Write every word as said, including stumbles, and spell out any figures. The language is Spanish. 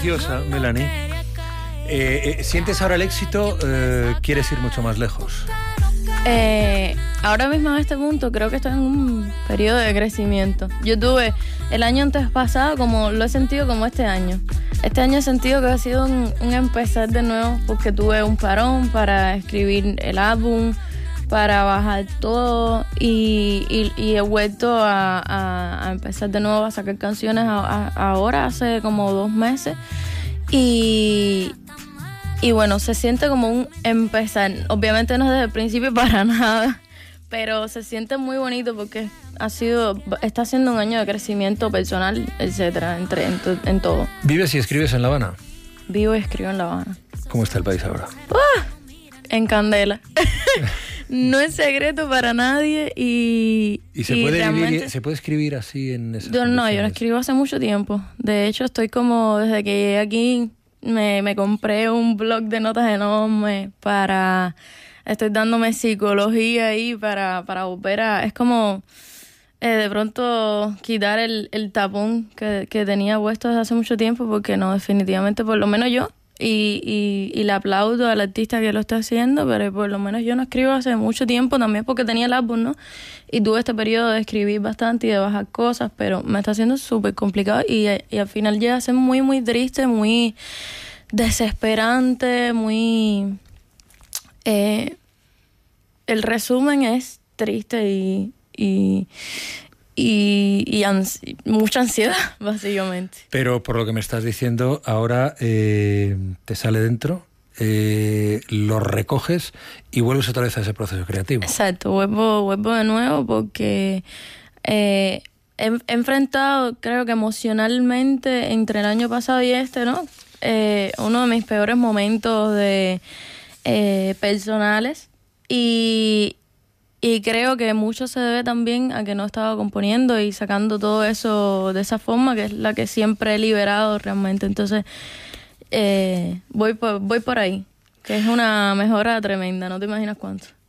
preciosa, Melanie. Eh, eh, ¿Sientes ahora el éxito? Eh, ¿Quieres ir mucho más lejos? Eh, ahora mismo en este punto creo que estoy en un periodo de crecimiento. Yo tuve el año antes pasado, como lo he sentido como este año. Este año he sentido que ha sido un, un empezar de nuevo, porque tuve un parón para escribir el álbum, para bajar todo y, y, y he vuelto a, a, a empezar de nuevo a sacar canciones a, a, ahora hace como dos meses y, y bueno, se siente como un empezar. Obviamente no desde el principio para nada, pero se siente muy bonito porque ha sido, está siendo un año de crecimiento personal, etcétera, entre, en, en todo. ¿Vives y escribes en La Habana? Vivo y escribo en La Habana. ¿Cómo está el país ahora? ¡Uh! En candela. No es secreto para nadie y... ¿Y se, y puede, realmente... vivir, se puede escribir así en esas Yo no, yo no condiciones? escribo hace mucho tiempo. De hecho, estoy como... Desde que llegué aquí, me, me compré un blog de notas enorme para... Estoy dándome psicología ahí para, para volver a... Es como... Eh, de pronto quitar el, el tapón que, que tenía puesto desde hace mucho tiempo, porque no, definitivamente, por lo menos yo... Y, y, y le aplaudo al artista que lo está haciendo, pero por lo menos yo no escribo hace mucho tiempo, también porque tenía el álbum, ¿no? Y tuve este periodo de escribir bastante y de bajar cosas, pero me está haciendo súper complicado y, y al final llega a ser muy, muy triste, muy desesperante, muy... Eh, el resumen es triste y... y y, y ansi- mucha ansiedad, básicamente. Pero por lo que me estás diciendo, ahora eh, te sale dentro, eh, lo recoges y vuelves otra vez a ese proceso creativo. Exacto, vuelvo, vuelvo de nuevo porque eh, he, he enfrentado, creo que emocionalmente, entre el año pasado y este, ¿no? Eh, uno de mis peores momentos de eh, personales y... Y creo que mucho se debe también a que no estaba componiendo y sacando todo eso de esa forma, que es la que siempre he liberado realmente. Entonces, eh, voy por, voy por ahí, que es una mejora tremenda, no te imaginas cuánto.